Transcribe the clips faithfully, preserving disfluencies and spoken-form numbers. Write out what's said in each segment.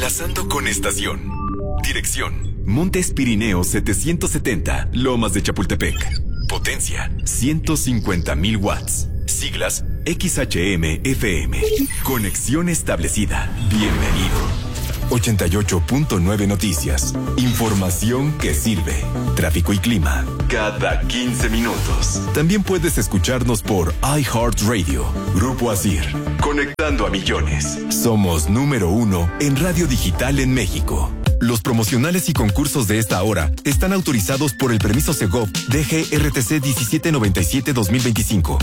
enlazando con estación. Dirección: Montes Pirineos setecientos setenta, Lomas de Chapultepec. Potencia: ciento cincuenta mil watts. Siglas: X H M F M. Conexión establecida. Bienvenido. ochenta y ocho punto nueve Noticias. Información que sirve. Tráfico y clima cada quince minutos. También puedes escucharnos por iHeartRadio. Grupo Asir. Conectando a millones. Somos número uno en radio digital en México. Los promocionales y concursos de esta hora están autorizados por el permiso Segov D G R T C diecisiete noventa y siete dos mil veinticinco.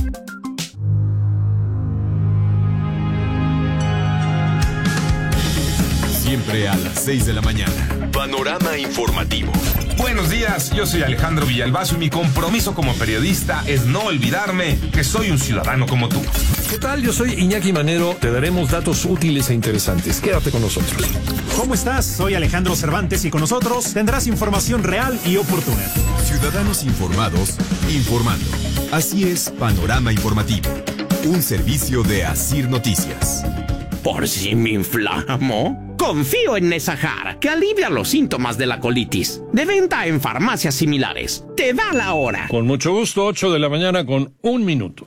Siempre a las seis de la mañana. Panorama informativo. Buenos días, yo soy Alejandro Villalbazo y mi compromiso como periodista es no olvidarme que soy un ciudadano como tú. ¿Qué tal? Yo soy Iñaki Manero. Te daremos datos útiles e interesantes. Quédate con nosotros. ¿Cómo estás? Soy Alejandro Cervantes y con nosotros tendrás información real y oportuna. Ciudadanos informados, informando. Así es Panorama Informativo. Un servicio de Asir Noticias. ¿Por si me inflamo? Confío en Nesahar, que alivia los síntomas de la colitis. De venta en farmacias similares. Te da la hora. Con mucho gusto, ocho de la mañana con un minuto.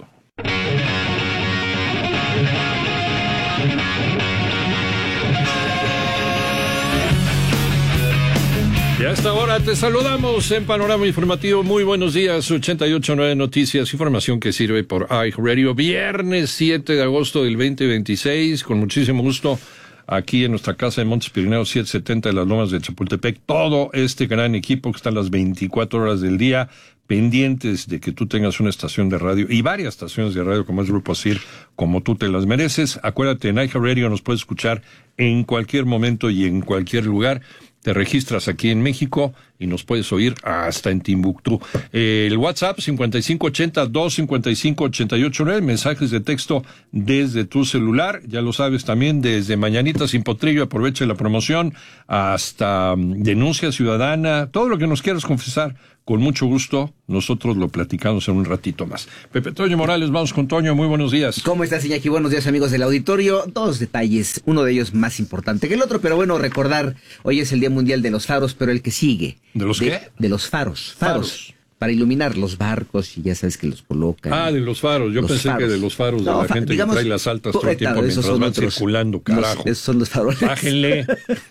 Y a esta hora te saludamos en Panorama Informativo. Muy buenos días, ochenta y ocho punto nueve Noticias, información que sirve por iHeartRadio. Viernes siete de agosto del veinte veintiséis, con muchísimo gusto, aquí en nuestra casa de Montes Pirineos setecientos setenta de las Lomas de Chapultepec. Todo este gran equipo que está las veinticuatro horas del día, pendientes de que tú tengas una estación de radio y varias estaciones de radio como es Grupo Asir, como tú te las mereces. Acuérdate, en iHeartRadio nos puedes escuchar en cualquier momento y en cualquier lugar. Te registras aquí en México y nos puedes oír hasta en Timbuktu. Eh, el WhatsApp cincuenta y cinco ochenta, doscientos cincuenta y cinco, ochenta y ocho nueve, mensajes de texto desde tu celular, ya lo sabes también, desde Mañanitas sin Potrillo, aprovecha la promoción, hasta um, denuncia ciudadana, todo lo que nos quieras confesar, con mucho gusto, nosotros lo platicamos en un ratito más. Pepe Toño Morales, vamos con Toño, muy buenos días. ¿Cómo estás, Iñaki? Buenos días, amigos del auditorio. Dos detalles, uno de ellos más importante que el otro, pero bueno, recordar, hoy es el Día Mundial de los Faros, pero el que sigue. ¿De los de, qué? De los faros, faros. Faros. Para iluminar los barcos y ya sabes que los colocan. Ah, de los faros. Yo pensé faros. que de los faros de no, la fa- gente digamos, que trae las altas todo el tiempo mientras van otros, circulando, carajo. Los, esos son los faroles. Bájenle.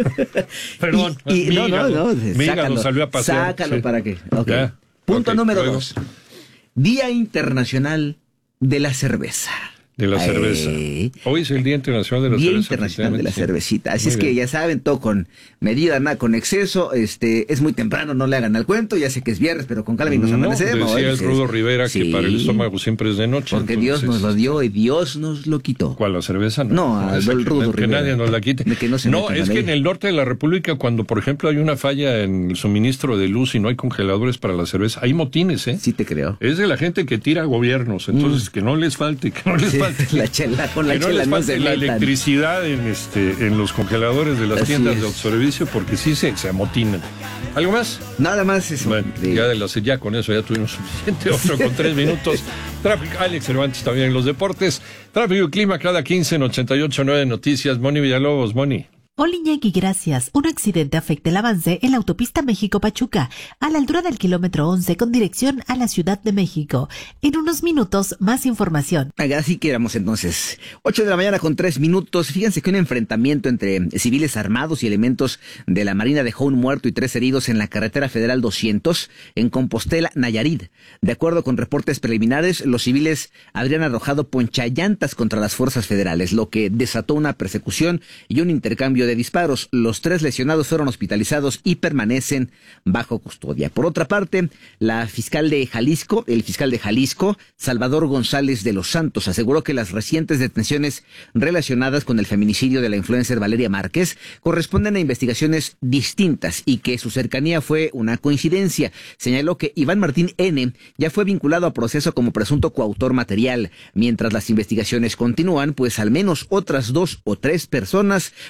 Perdón. Y, y, no, no, no. Mi hígado salió a pasear. Sácalo sí. para qué. Okay. Ya. Punto okay, número luego. dos. Día Internacional de la Cerveza. De la cerveza. Eh, Hoy es el Día Internacional de la Día Cerveza. Día Internacional de la sí. Cervecita. Así Muy es bien. que ya saben, todo con medida, nada con exceso. Este, es muy temprano, no le hagan al cuento. Ya sé que es viernes, pero con calma y nos no, amanecemos. Decía el ¿eh? Rudo Rivera sí. que para el estómago siempre es de noche. Porque entonces... Dios nos lo dio y Dios nos lo quitó. ¿Cuál, la cerveza? No, no, no el Rudo que, Rivera. Que nadie nos la quite. De que no se no es que en el norte de la República, cuando por ejemplo hay una falla en el suministro de luz y no hay congeladores para la cerveza, hay motines, ¿eh? Sí te creo. Es de la gente que tira gobiernos. Entonces, mm. que no les falte, que no les sí, falte. La chela, con la que no chela les no falte se la metan. electricidad en este en los congeladores de las Así tiendas es. de autoservicio, porque sí se, se amotinan. ¿Algo más? Nada más eso. Bueno, de... ya, de las, ya con eso ya tuvimos suficiente. Otro con tres minutos. Tráfico, Alex Cervantes también en los deportes. Tráfico y clima cada quince en ochenta y ocho punto nueve Noticias. Moni Villalobos, Moni. Hola Iñaki, gracias. Un accidente afecta el avance en la autopista México-Pachuca, a la altura del kilómetro once con dirección a la Ciudad de México. En unos minutos, más información. Así que éramos entonces. ocho de la mañana con tres minutos. Fíjense que un enfrentamiento entre civiles armados y elementos de la Marina dejó un muerto y tres heridos en la carretera federal doscientos en Compostela, Nayarit. De acuerdo con reportes preliminares, los civiles habrían arrojado ponchallantas contra las fuerzas federales, lo que desató una persecución y un intercambio de disparos. Los tres lesionados fueron hospitalizados y permanecen bajo custodia. Por otra parte, la fiscal de Jalisco, el fiscal de Jalisco, Salvador González de los Santos, aseguró que las recientes detenciones relacionadas con el feminicidio de la influencer Valeria Márquez corresponden a investigaciones distintas y que su cercanía fue una coincidencia. Señaló que Iván Martín N. ya fue vinculado a proceso como presunto coautor material. Mientras las investigaciones continúan, pues al menos otras dos o tres personas podrían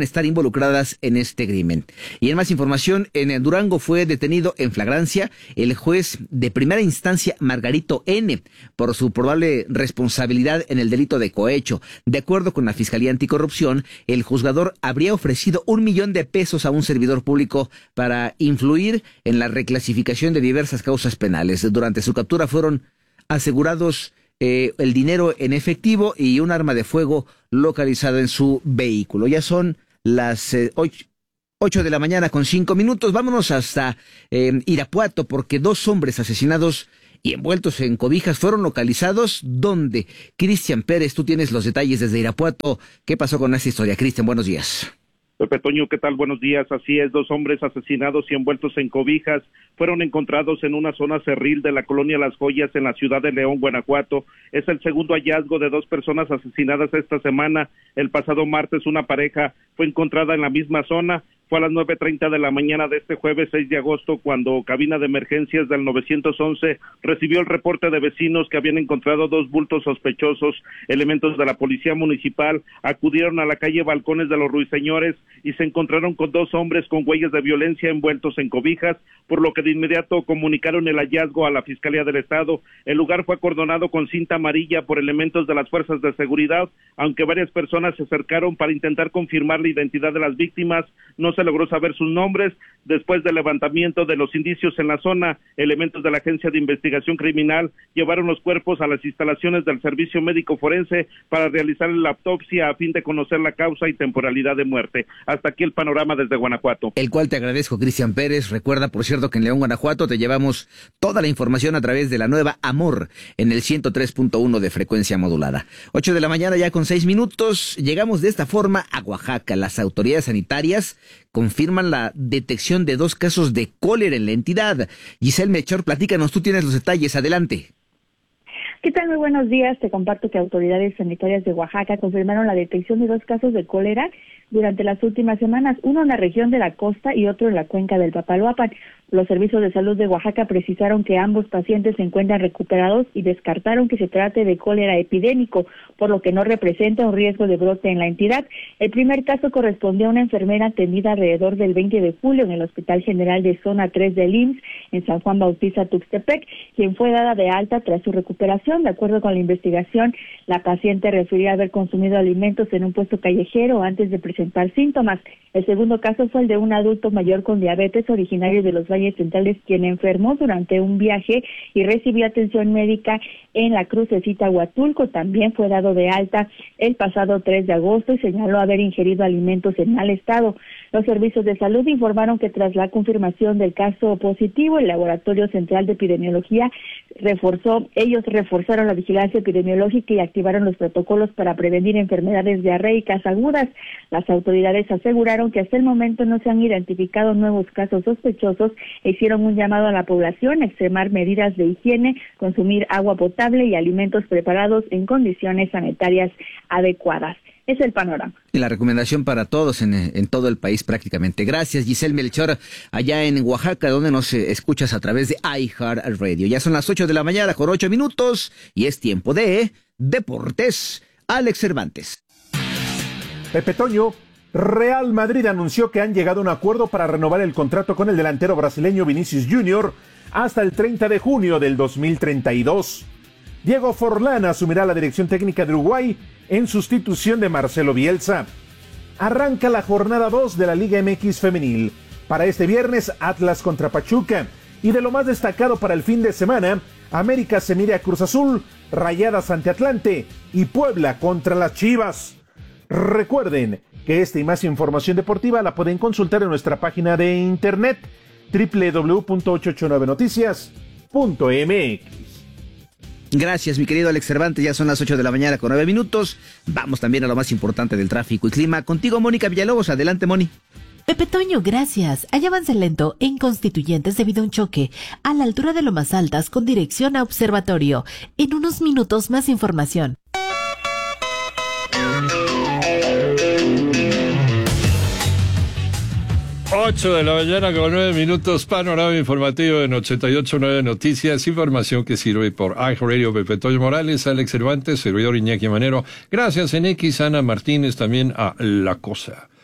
pudieran estar involucradas en este crimen. Y en más información, en Durango fue detenido en flagrancia el juez de primera instancia Margarito N. por su probable responsabilidad en el delito de cohecho. De acuerdo con la Fiscalía Anticorrupción, el juzgador habría ofrecido un millón de pesos a un servidor público para influir en la reclasificación de diversas causas penales. Durante su captura fueron asegurados eh, el dinero en efectivo y un arma de fuego localizado en su vehículo. Ya son las eh, ocho, ocho de la mañana con cinco minutos. Vámonos hasta eh, Irapuato, porque dos hombres asesinados y envueltos en cobijas fueron localizados. ¿Dónde? Cristian Pérez, tú tienes los detalles desde Irapuato. ¿Qué pasó con esta historia? Cristian, buenos días. Pepe Toño, ¿qué tal? Buenos días. Así es, dos hombres asesinados y envueltos en cobijas fueron encontrados en una zona cerril de la colonia Las Joyas en la ciudad de León, Guanajuato. Es el segundo hallazgo de dos personas asesinadas esta semana. El pasado martes una pareja fue encontrada en la misma zona. Fue a las nueve treinta de la mañana de este jueves seis de agosto cuando cabina de emergencias del nueve once recibió el reporte de vecinos que habían encontrado dos bultos sospechosos. Elementos de la policía municipal acudieron a la calle Balcones de los Ruiseñores y se encontraron con dos hombres con huellas de violencia envueltos en cobijas, por lo que de inmediato comunicaron el hallazgo a la Fiscalía del Estado. El lugar fue acordonado con cinta amarilla por elementos de las fuerzas de seguridad, aunque varias personas se acercaron para intentar confirmar la identidad de las víctimas. No se logró saber sus nombres. Después del levantamiento de los indicios en la zona, elementos de la Agencia de Investigación Criminal llevaron los cuerpos a las instalaciones del Servicio Médico Forense para realizar la autopsia a fin de conocer la causa y temporalidad de muerte. Hasta aquí el panorama desde Guanajuato. El cual te agradezco, Cristian Pérez. Recuerda, por cierto, que en León, Guanajuato, te llevamos toda la información a través de la nueva Amor en el ciento tres punto uno de frecuencia modulada. Ocho de la mañana ya con seis minutos. Llegamos de esta forma a Oaxaca. Las autoridades sanitarias confirman la detección de dos casos de cólera en la entidad. Giselle Melchor, platícanos, tú tienes los detalles, adelante. ¿Qué tal? Muy buenos días. Te comparto que autoridades sanitarias de Oaxaca confirmaron la detección de dos casos de cólera durante las últimas semanas, uno en la región de la costa y otro en la cuenca del Papaloapan. Los servicios de salud de Oaxaca precisaron que ambos pacientes se encuentran recuperados y descartaron que se trate de cólera epidémico, por lo que no representa un riesgo de brote en la entidad. El primer caso correspondió a una enfermera atendida alrededor del veinte de julio en el Hospital General de Zona tres del I M S S en San Juan Bautista, Tuxtepec, quien fue dada de alta tras su recuperación. De acuerdo con la investigación, la paciente refería haber consumido alimentos en un puesto callejero antes de presentar síntomas. El segundo caso fue el de un adulto mayor con diabetes originario de los Valles Centrales, quien enfermó durante un viaje y recibió atención médica en la Crucecita Huatulco. También fue dado de alta el pasado tres de agosto y señaló haber ingerido alimentos en mal estado. Los servicios de salud informaron que tras la confirmación del caso positivo, el Laboratorio Central de Epidemiología reforzó, ellos reforzaron la vigilancia epidemiológica y activaron los protocolos para prevenir enfermedades diarreicas agudas. Las autoridades aseguraron que hasta el momento no se han identificado nuevos casos sospechosos e hicieron un llamado a la población a extremar medidas de higiene, consumir agua potable y alimentos preparados en condiciones sanitarias adecuadas. Es el panorama. Y la recomendación para todos en, en todo el país prácticamente. Gracias, Giselle Melchor, allá en Oaxaca, donde nos eh, escuchas a través de iHeartRadio. Ya son las ocho de la mañana con ocho minutos y es tiempo de Deportes. Alex Cervantes. Pepe Toño, Real Madrid anunció que han llegado a un acuerdo para renovar el contrato con el delantero brasileño Vinicius Junior hasta el treinta de junio del dos mil treinta y dos. Diego Forlán asumirá la dirección técnica de Uruguay en sustitución de Marcelo Bielsa. Arranca la jornada dos de la Liga M X Femenil. Para este viernes, Atlas contra Pachuca. Y de lo más destacado para el fin de semana, América se mide a Cruz Azul, Rayadas ante Atlante y Puebla contra las Chivas. Recuerden que esta y más información deportiva la pueden consultar en nuestra página de internet doble u doble u doble u punto ocho ocho nueve noticias punto m x. Gracias, mi querido Alex Cervantes. Ya son las ocho de la mañana con nueve minutos. Vamos también a lo más importante del tráfico y clima. Contigo, Mónica Villalobos. Adelante, Moni. Pepe Toño, gracias. Hay avance lento en Constituyentes debido a un choque a la altura de Lomas Altas con dirección a Observatorio. En unos minutos más información. ocho de la mañana con nueve minutos, panorama informativo en ochenta y ocho punto nueve Noticias, información que sirve por iHeartRadio. Pepe Toño Morales, Alex Cervantes, servidor Iñaki Manero. Gracias en X, Ana Martínez, también a La Cosa.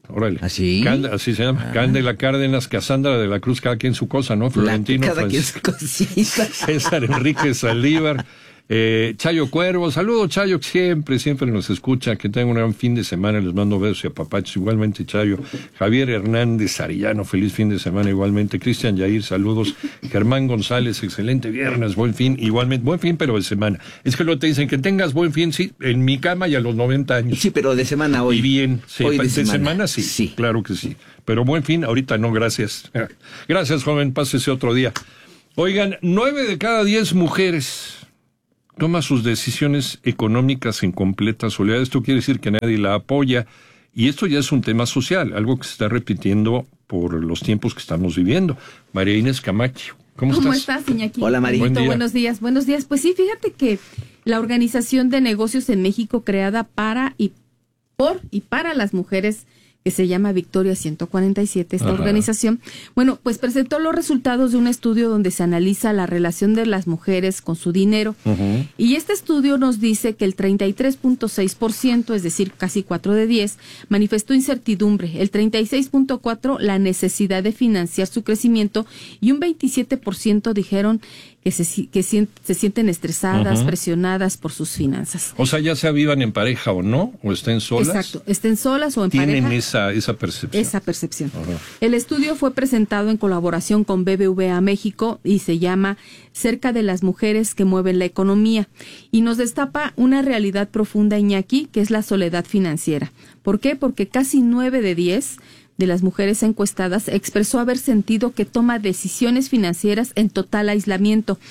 órale. ¿Así? Cand- así se llama. Ah. Cándela Cárdenas, Casandra de la Cruz, cada quien su cosa, ¿no? Florentino. La, cada Francis, quien su cosita. César Enrique Saldívar. Eh, Chayo Cuervo, saludos Chayo, siempre, siempre nos escucha, que tengan un gran fin de semana, les mando besos y apapachos, igualmente Chayo. Javier Hernández Arellano, feliz fin de semana igualmente. Cristian Yair, saludos. Germán González, excelente viernes, buen fin, igualmente, buen fin pero de semana. Es que lo te dicen que tengas buen fin, sí, en mi cama y a los noventa años. Sí, pero de semana hoy. Y bien, sí, hoy de, de semana. semana sí, sí, claro que sí. Pero buen fin, ahorita no, gracias. Gracias, joven, pásese otro día. Oigan, nueve de cada diez mujeres toma sus decisiones económicas en completa soledad. Esto quiere decir que nadie la apoya. Y esto ya es un tema social, algo que se está repitiendo por los tiempos que estamos viviendo. María Inés Camacho, ¿cómo, ¿Cómo estás? estás, Iñaki? Hola, María. Buen día. Buenos días, buenos días. Pues sí, fíjate que la Organización de Negocios en México, creada para y por y para las mujeres, que se llama Victoria ciento cuarenta y siete, esta Ajá. organización, bueno, pues presentó los resultados de un estudio donde se analiza la relación de las mujeres con su dinero. Uh-huh. Y este estudio nos dice que el treinta y tres punto seis por ciento, es decir, casi cuatro de diez, manifestó incertidumbre, el treinta y seis punto cuatro por ciento la necesidad de financiar su crecimiento y un veintisiete por ciento dijeron que se, que se sienten estresadas, uh-huh. presionadas por sus finanzas. O sea, ya sea vivan en pareja o no, o estén solas. Exacto, estén solas o en tienen pareja. Esa, esa percepción. Esa percepción. Uh-huh. El estudio fue presentado en colaboración con B B V A México y se llama Cerca de las mujeres que mueven la economía. Y nos destapa una realidad profunda, Iñaki, que es la soledad financiera. ¿Por qué? Porque casi nueve de diez de las mujeres encuestadas expresó haber sentido que toma decisiones financieras en total aislamiento.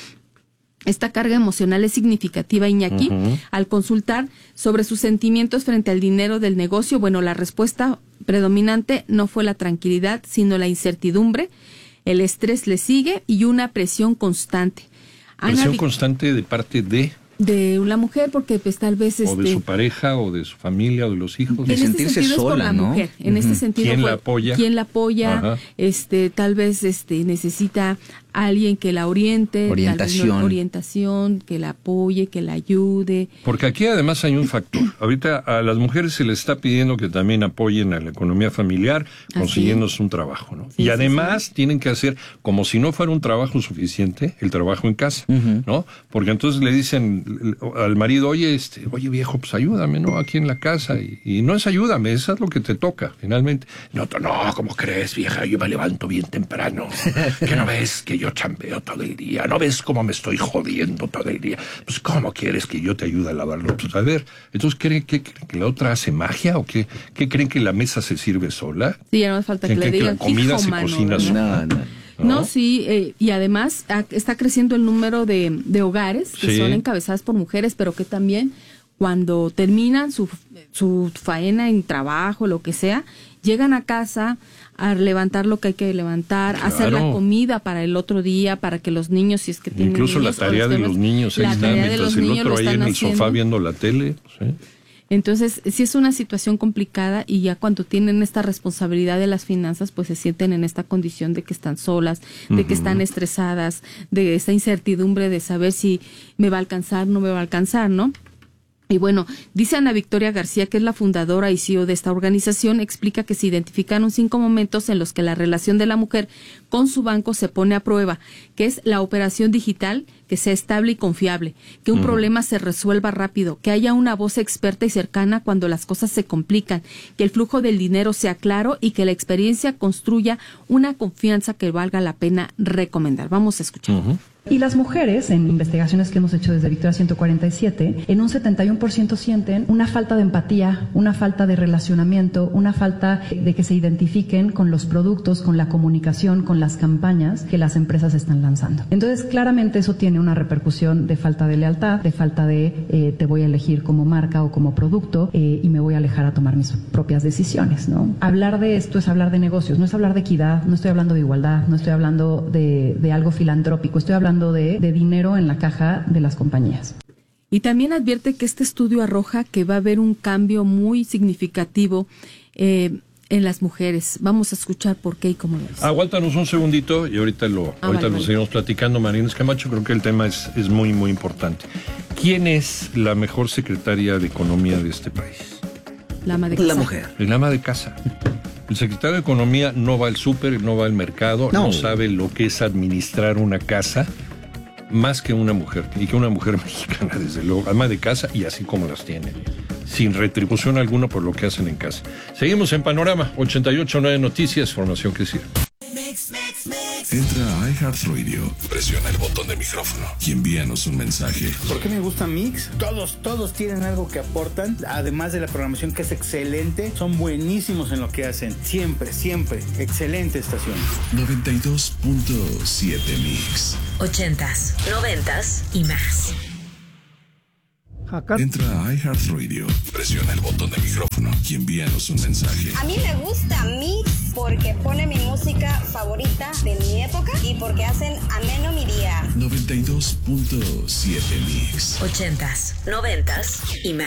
Esta carga emocional es significativa, Iñaki. Uh-huh. Al consultar sobre sus sentimientos frente al dinero del negocio, bueno, la respuesta predominante no fue la tranquilidad, sino la incertidumbre. El estrés le sigue y una presión constante. ¿Presión Ana, constante de parte de...? De una mujer, porque pues tal vez... O este, de su pareja, o de su familia, o de los hijos. De en sentirse este sola, es por la ¿no? mujer. En uh-huh. este sentido ¿Quién fue, la apoya? ¿Quién la apoya? Ajá. Este, tal vez este necesita alguien que la oriente, orientación, tal vez no, orientación, que la apoye, que la ayude. Porque aquí además hay un factor. Ahorita a las mujeres se les está pidiendo que también apoyen a la economía familiar, consiguiéndose un trabajo, ¿no? Sí, y además sí, sí. tienen que hacer, como si no fuera un trabajo suficiente, el trabajo en casa, uh-huh. ¿no? Porque entonces le dicen al marido, oye, este, oye viejo, pues ayúdame, ¿no? Aquí en la casa. Y, y no es ayúdame, eso es lo que te toca, finalmente. No, no, ¿cómo crees, vieja? Yo me levanto bien temprano. ¿Qué no ves que yo chambeo todo el día? ¿No ves cómo me estoy jodiendo todo el día? Pues, ¿cómo quieres que yo te ayude a lavarlo? Pues, a ver, ¿entonces creen que, que la otra hace magia o qué? ¿Qué creen que la mesa se sirve sola? Sí, ya no hace falta que le digan, que la comida hijo, se mano, cocina sola. No, no. No, no sí, eh, y además a, está creciendo el número de, de hogares que sí. son encabezadas por mujeres, pero que también cuando terminan su, su faena en trabajo, lo que sea, llegan a casa a levantar lo que hay que levantar, claro. hacer la comida para el otro día, para que los niños, si es que tienen Incluso niños, la tarea de los niños, ahí está, mientras el otro ahí en el haciendo. sofá viendo la tele. ¿Sí? Entonces, sí es una situación complicada y ya cuando tienen esta responsabilidad de las finanzas, pues se sienten en esta condición de que están solas, de uh-huh. que están estresadas, de esta incertidumbre de saber si me va a alcanzar, no me va a alcanzar, ¿no? Y bueno, dice Ana Victoria García, que es la fundadora y C E O de esta organización, explica que se identificaron cinco momentos en los que la relación de la mujer con su banco se pone a prueba, que es la operación digital, que sea estable y confiable, que un uh-huh. problema se resuelva rápido, que haya una voz experta y cercana cuando las cosas se complican, que el flujo del dinero sea claro y que la experiencia construya una confianza que valga la pena recomendar. Vamos a escuchar. Uh-huh. Y las mujeres, en investigaciones que hemos hecho desde Victoria ciento cuarenta y siete, en un setenta y uno por ciento sienten una falta de empatía, una falta de relacionamiento, una falta de que se identifiquen con los productos, con la comunicación, con las campañas que las empresas están lanzando. Entonces, claramente eso tiene una repercusión de falta de lealtad, de falta de eh, te voy a elegir como marca o como producto eh, y me voy a alejar a tomar mis propias decisiones, ¿no? Hablar de esto es hablar de negocios, no es hablar de equidad, no estoy hablando de igualdad, no estoy hablando de, de algo filantrópico, estoy hablando De, de dinero en la caja de las compañías. Y también advierte que este estudio arroja que va a haber un cambio muy significativo eh, en las mujeres. Vamos a escuchar por qué y cómo lo es. Aguántanos un segundito y ahorita lo, ah, ahorita vale, lo vale. seguimos platicando, María Inés Camacho. Creo que el tema es, es muy, muy importante. ¿Quién es la mejor secretaria de Economía de este país? La ama de casa. La mujer. El ama de casa. El secretario de Economía no va al súper, no va al mercado, no. no sabe lo que es administrar una casa más que una mujer, y que una mujer mexicana, desde luego, ama de casa y así como las tiene, sin retribución alguna por lo que hacen en casa. Seguimos en Panorama, ochenta y ocho punto nueve Noticias, formación que sirve. Entra a iHeartRadio, presiona el botón de micrófono y envíanos un mensaje. ¿Por qué me gusta Mix? Todos, todos tienen algo que aportan, además de la programación que es excelente, son buenísimos en lo que hacen. Siempre, siempre, excelente estación. noventa y dos punto siete Mix. Ochentas, noventas y más. Entra a iHeartRadio, presiona el botón de micrófono y envíanos un mensaje. A mí me gusta Mix porque pone mi música favorita de mi época y porque hacen ameno mi día. noventa y dos punto siete Mix. Ochentas, noventas y más.